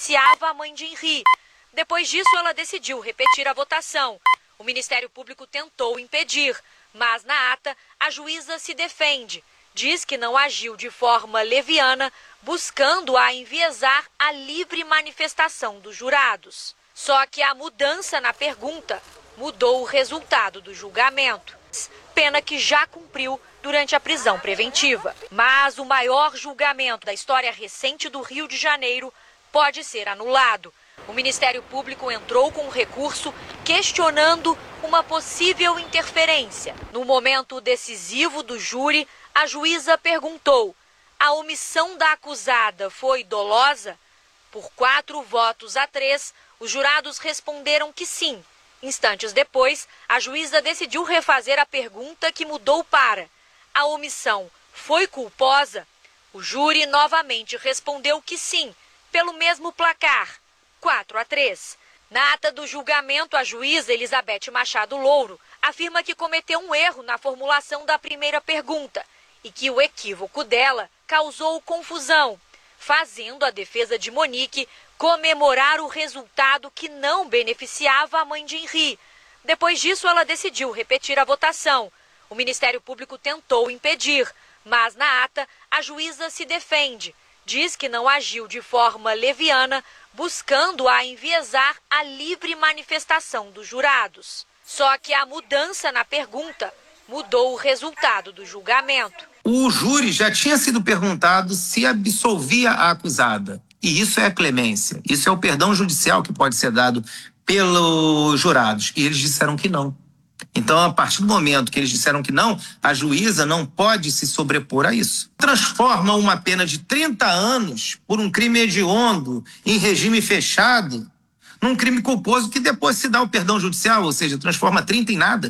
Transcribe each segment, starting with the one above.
beneficiava a mãe de Henri. Depois disso, ela decidiu repetir a votação. O Ministério Público tentou impedir, mas na ata a juíza se defende. Diz que não agiu de forma leviana, buscando a enviesar a livre manifestação dos jurados. Só que a mudança na pergunta mudou o resultado do julgamento. Pena que já cumpriu durante a prisão preventiva. Mas o maior julgamento da história recente do Rio de Janeiro pode ser anulado. O Ministério Público entrou com um recurso questionando uma possível interferência. No momento decisivo do júri, a juíza perguntou: a omissão da acusada foi dolosa? Por 4-3, os jurados responderam que sim. Instantes depois, a juíza decidiu refazer a pergunta, que mudou para: a omissão foi culposa? O júri novamente respondeu que sim, pelo mesmo placar, 4-3. Na ata do julgamento, a juíza Elizabeth Machado Louro afirma que cometeu um erro na formulação da primeira pergunta e que o equívoco dela causou confusão, fazendo a defesa de Monique comemorar o resultado que não beneficiava a mãe de Henri. Depois disso, ela decidiu repetir a votação. O Ministério Público tentou impedir, mas na ata a juíza se defende. Diz que não agiu de forma leviana, buscando a enviesar a livre manifestação dos jurados. Só que a mudança na pergunta mudou o resultado do julgamento. O júri já tinha sido perguntado se absolvia a acusada. E isso é a clemência. Isso é o perdão judicial que pode ser dado pelos jurados. E eles disseram que não. Então, a partir do momento que eles disseram que não, a juíza não pode se sobrepor a isso. Transforma uma pena de 30 anos por um crime hediondo em regime fechado num crime culposo que depois se dá o perdão judicial, ou seja, transforma 30 em nada.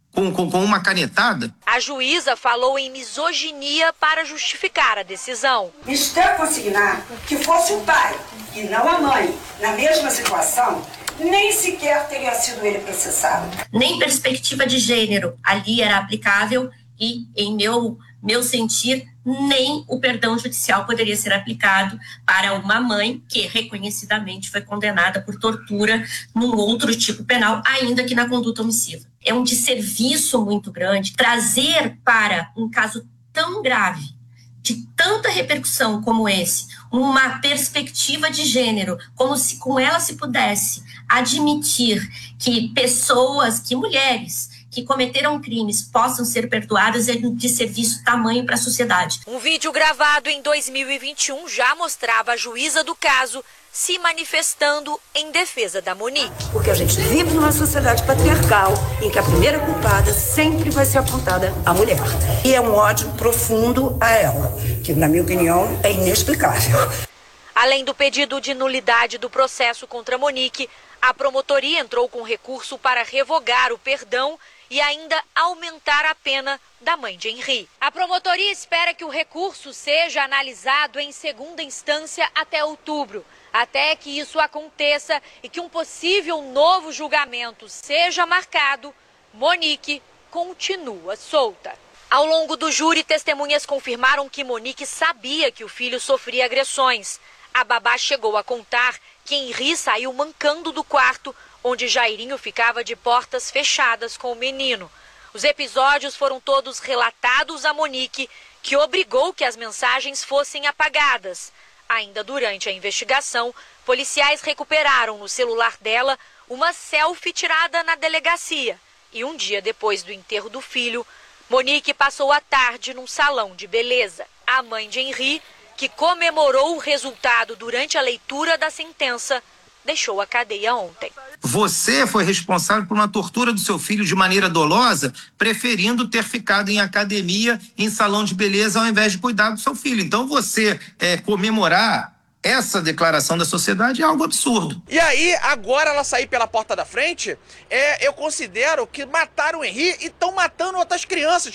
Com uma canetada. A juíza falou em misoginia para justificar a decisão. Isto é consignar que fosse o pai e não a mãe, na mesma situação, nem sequer teria sido ele processado. Nem perspectiva de gênero ali era aplicável e, em meu sentir, nem o perdão judicial poderia ser aplicado para uma mãe que reconhecidamente foi condenada por tortura num outro tipo penal, ainda que na conduta omissiva. É um desserviço muito grande trazer para um caso tão grave, de tanta repercussão como esse, uma perspectiva de gênero, como se com ela se pudesse admitir que pessoas, que mulheres que cometeram crimes possam ser perdoadas, é um desserviço tamanho para a sociedade. Um vídeo gravado em 2021 já mostrava a juíza do caso se manifestando em defesa da Monique. Porque a gente vive numa sociedade patriarcal em que a primeira culpada sempre vai ser apontada à mulher. E é um ódio profundo a ela, que, na minha opinião, é inexplicável. Além do pedido de nulidade do processo contra Monique, a promotoria entrou com recurso para revogar o perdão e ainda aumentar a pena da mãe de Henri. A promotoria espera que o recurso seja analisado em segunda instância até outubro. Até que isso aconteça e que um possível novo julgamento seja marcado, Monique continua solta. Ao longo do júri, testemunhas confirmaram que Monique sabia que o filho sofria agressões. A babá chegou a contar que Henri saiu mancando do quarto, onde Jairinho ficava de portas fechadas com o menino. Os episódios foram todos relatados a Monique, que obrigou que as mensagens fossem apagadas. Ainda durante a investigação, policiais recuperaram no celular dela uma selfie tirada na delegacia. E um dia depois do enterro do filho, Monique passou a tarde num salão de beleza. A mãe de Henri, que comemorou o resultado durante a leitura da sentença, deixou a cadeia ontem. Você foi responsável por uma tortura do seu filho de maneira dolosa, preferindo ter ficado em academia, em salão de beleza, ao invés de cuidar do seu filho. Então você comemorar essa declaração da sociedade é algo absurdo. E aí, agora ela sair pela porta da frente, eu considero que mataram o Henri e estão matando outras crianças.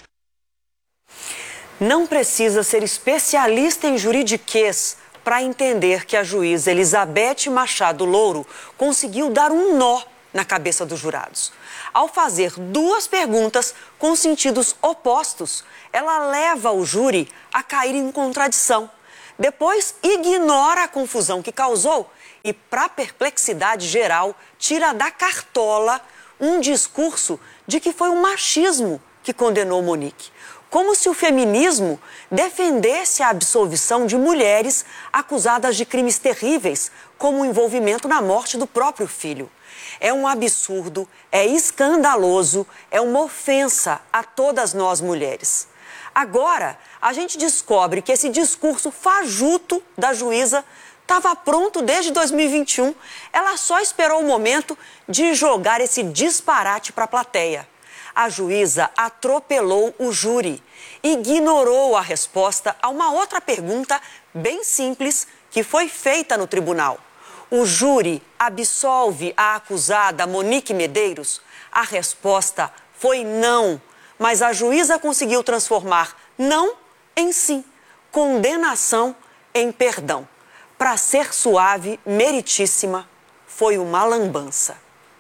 Não precisa ser especialista em juridiquês para entender que a juíza Elizabeth Machado Louro conseguiu dar um nó na cabeça dos jurados. Ao fazer duas perguntas com sentidos opostos, ela leva o júri a cair em contradição. Depois, ignora a confusão que causou E, para perplexidade geral, tira da cartola um discurso de que foi o machismo que condenou Monique. Como se o feminismo defendesse a absolvição de mulheres acusadas de crimes terríveis, como o envolvimento na morte do próprio filho. É um absurdo, é escandaloso, é uma ofensa a todas nós mulheres. Agora, a gente descobre que esse discurso fajuto da juíza estava pronto desde 2021. Ela só esperou o momento de jogar esse disparate para a plateia. A juíza atropelou o júri, ignorou a resposta a uma outra pergunta bem simples que foi feita no tribunal. O júri absolve a acusada Monique Medeiros? A resposta foi não, mas a juíza conseguiu transformar não em sim, condenação em perdão. Para ser suave, meritíssima, foi uma lambança.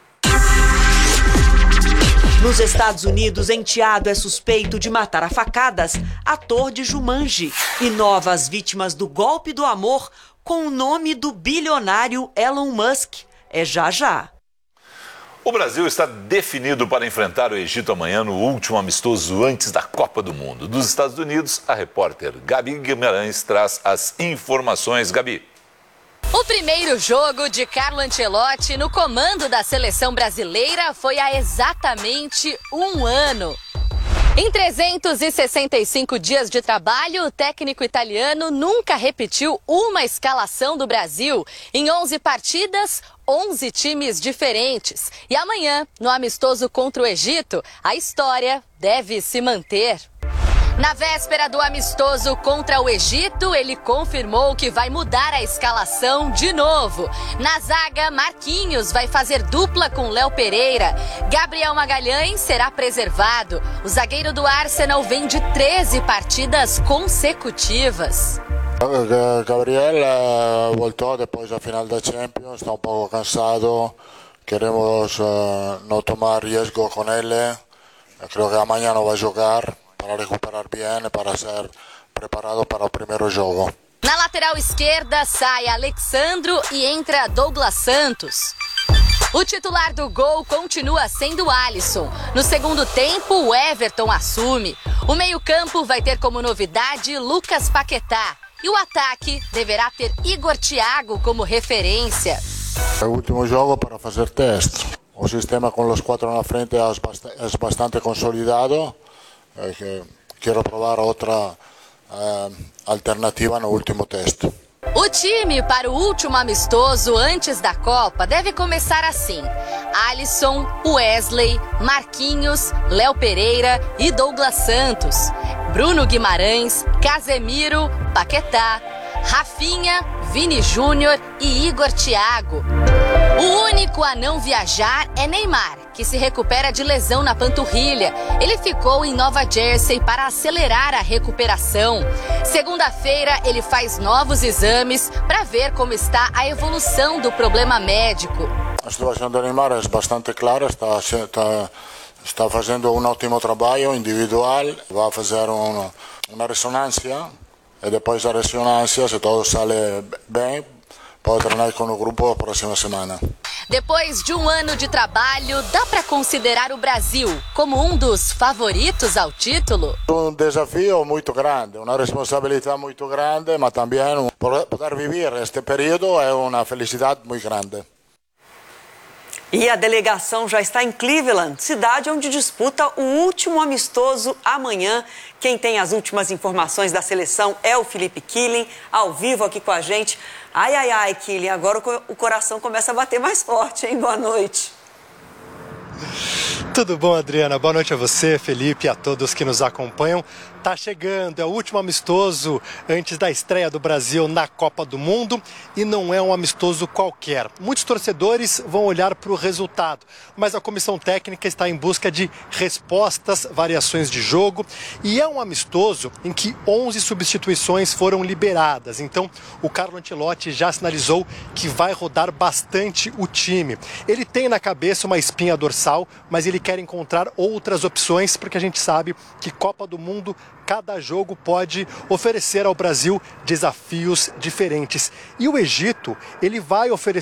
Nos Estados Unidos, enteado é suspeito de matar a facadas ator de Jumanji. E novas vítimas do golpe do amor com o nome do bilionário Elon Musk. É já já. O Brasil está definido para enfrentar o Egito amanhã no último amistoso antes da Copa do Mundo. Dos Estados Unidos, a repórter Gabi Guimarães traz as informações. Gabi. O primeiro jogo de Carlo Ancelotti no comando da seleção brasileira foi há exatamente um ano. Em 365 dias de trabalho, o técnico italiano nunca repetiu uma escalação do Brasil. Em 11 partidas, 11 times diferentes. E amanhã, no amistoso contra o Egito, a história deve se manter. Na véspera do amistoso contra o Egito, ele confirmou que vai mudar a escalação de novo. Na zaga, Marquinhos vai fazer dupla com Léo Pereira. Gabriel Magalhães será preservado. O zagueiro do Arsenal vem de 13 partidas consecutivas. Gabriel voltou depois da final da Champions, está um pouco cansado. Queremos não tomar risco com ele. Creo que amanhã não vai jogar. Para recuperar bem, para ser preparado para o primeiro jogo. Na lateral esquerda sai Alexandro e entra Douglas Santos. O titular do gol continua sendo Alisson. No segundo tempo, o Everton assume. O meio-campo vai ter como novidade Lucas Paquetá. E o ataque deverá ter Igor Thiago como referência. É o último jogo para fazer teste. O sistema com os 4 na frente é bastante consolidado. Quero provar outra alternativa no último teste. O time para o último amistoso antes da Copa deve começar assim: Alisson, Wesley, Marquinhos, Léo Pereira e Douglas Santos, Bruno Guimarães, Casemiro, Paquetá, Rafinha, Vini Júnior e Igor Thiago. O único a não viajar é Neymar, que se recupera de lesão na panturrilha. Ele ficou em Nova Jersey para acelerar a recuperação. Segunda-feira, ele faz novos exames para ver como está a evolução do problema médico. A situação do Neymar é bastante clara, está fazendo um ótimo trabalho individual, vai fazer uma ressonância e depois da ressonância, se tudo sai bem, pode treinar com o grupo a próxima semana. Depois de um ano de trabalho, dá para considerar o Brasil como um dos favoritos ao título? Um desafio muito grande, uma responsabilidade muito grande, mas também poder viver este período é uma felicidade muito grande. E a delegação já está em Cleveland, cidade onde disputa o último amistoso amanhã. Quem tem as últimas informações da seleção é o Felipe Killing, ao vivo aqui com a gente. Ai, Killing, agora o coração começa a bater mais forte, hein? Boa noite. Tudo bom, Adriana? Boa noite a você, Felipe, e a todos que nos acompanham. Tá chegando, é o último amistoso antes da estreia do Brasil na Copa do Mundo e não é um amistoso qualquer. Muitos torcedores vão olhar para o resultado, mas a comissão técnica está em busca de respostas, variações de jogo e é um amistoso em que 11 substituições foram liberadas. Então, o Carlo Ancelotti já sinalizou que vai rodar bastante o time. Ele tem na cabeça uma espinha dorsal, mas ele quer encontrar outras opções porque a gente sabe que Copa do Mundo cada jogo pode oferecer ao Brasil desafios diferentes. E o Egito, ele vai oferecer